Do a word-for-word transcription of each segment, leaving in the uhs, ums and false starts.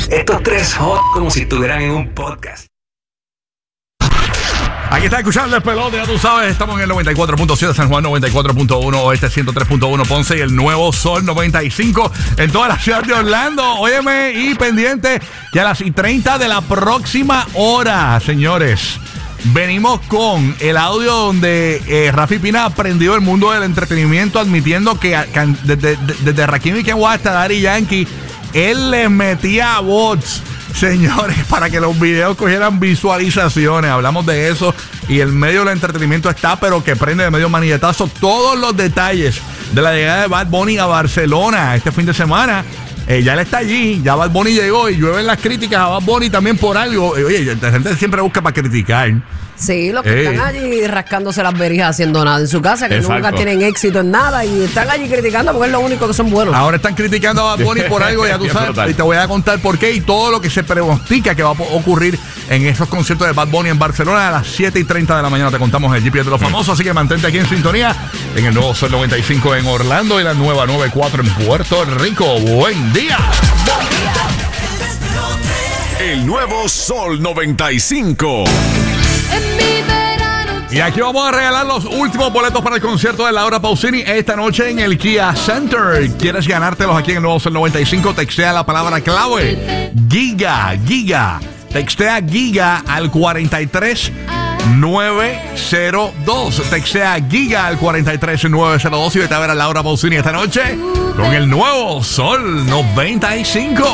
Estos tres hot como si estuvieran en un podcast. Aquí está escuchando el pelote, ya tú sabes, estamos en el noventa y cuatro punto siete San Juan, noventa y cuatro punto uno Oeste, ciento tres punto uno Ponce y el Nuevo Sol noventa y cinco en toda la ciudad de Orlando. Óyeme, y pendiente que a las y treinta de la próxima hora, señores, venimos con el audio donde eh, Rafi Pina aprendió el mundo del entretenimiento, admitiendo que can, desde, desde, desde Rakim y Kenwa hasta Daddy Yankee, él les metía bots, señores, para que los videos cogieran visualizaciones. Hablamos de eso y el medio del entretenimiento está, pero que prende de medio manilletazo. Todos los detalles de la llegada de Bad Bunny a Barcelona este fin de semana. Eh, ya él está allí, ya Bad Bunny llegó y llueven las críticas a Bad Bunny también por algo. Oye, la gente siempre busca para criticar. Sí, los que Ey. están allí rascándose las verijas haciendo nada en su casa, que Exacto. nunca tienen éxito en nada y están allí criticando porque es lo único que son buenos. Ahora están criticando a Bad Bunny por algo, ya tú sabes, y te voy a contar por qué y todo lo que se pronostica que va a ocurrir en esos conciertos de Bad Bunny en Barcelona a las siete y treinta de la mañana. Te contamos el G P S de los famosos, así que mantente aquí en sintonía en el Nuevo Sol noventa y cinco en Orlando y la nueva noventa y cuatro en Puerto Rico. ¡Buen día! El Nuevo Sol noventa y cinco. Y aquí vamos a regalar los últimos boletos para el concierto de Laura Pausini esta noche en el Kia Center. ¿Quieres ganártelos aquí en el Nuevo Sol noventa y cinco? Textea la palabra clave Giga, Giga. Textea Giga al cuarenta y tres nueve cero dos. Textea Giga al cuarenta y tres nueve cero dos y vete a ver a Laura Pausini esta noche con el Nuevo Sol noventa y cinco.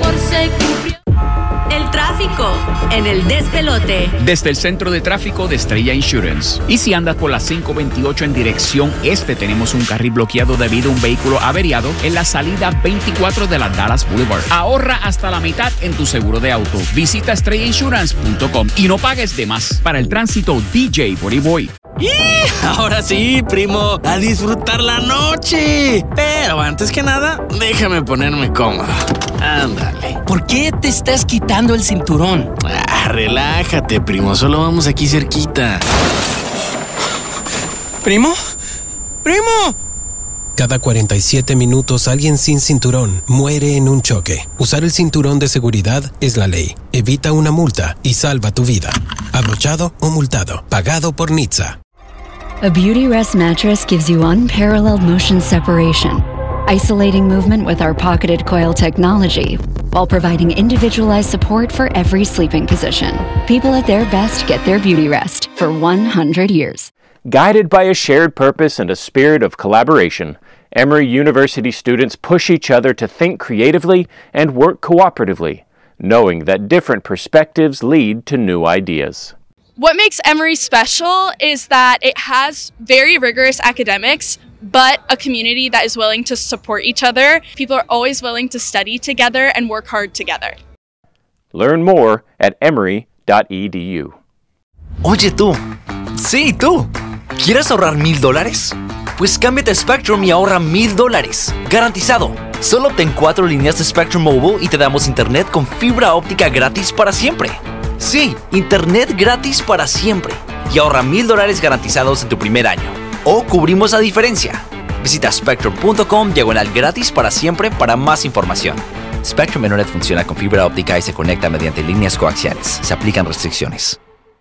El tráfico en el despelote. Desde el centro de tráfico de Estrella Insurance. Y si andas por la cinco veintiocho en dirección este, tenemos un carril bloqueado debido a un vehículo averiado en la salida veinticuatro de la Dallas Boulevard. Ahorra hasta la mitad en tu seguro de auto. Visita estrella insurance punto com y no pagues de más. Para el tránsito, D J Boy. ¡Y! Ahora sí, primo, a disfrutar la noche. Pero antes que nada, déjame ponerme cómodo. Ándale. ¿Por qué te estás quitando el cinturón? Ah, relájate, primo, solo vamos aquí cerquita. ¿Primo? ¡Primo! Cada cuarenta y siete minutos alguien sin cinturón muere en un choque. Usar el cinturón de seguridad es la ley. Evita una multa y salva tu vida. Abrochado o multado. Pagado por N H T S A. A Beautyrest mattress gives you unparalleled motion separation, isolating movement with our pocketed coil technology, while providing individualized support for every sleeping position. People at their best get their Beautyrest for one hundred years. Guided by a shared purpose and a spirit of collaboration, Emory University students push each other to think creatively and work cooperatively, knowing that different perspectives lead to new ideas. What makes Emory special is that it has very rigorous academics, but a community that is willing to support each other. People are always willing to study together and work hard together. Learn more at emory dot e d u. Oye tú, sí tú, ¿quieres ahorrar mil dólares? Pues cámbiate a Spectrum y ahorra mil dólares, garantizado. Solo obtén cuatro líneas de Spectrum Mobile y te damos internet con fibra óptica gratis para siempre. Sí, internet gratis para siempre. Y ahorra mil dólares garantizados en tu primer año. O cubrimos la diferencia. Visita spectrum punto com diagonal gratis para siempre para más información. Spectrum Internet funciona con fibra óptica y se conecta mediante líneas coaxiales. Se aplican restricciones.